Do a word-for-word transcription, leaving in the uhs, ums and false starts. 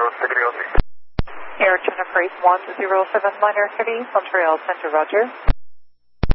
City. Air Chinook Freight one zero seven Minor City, Montreal Center, Roger.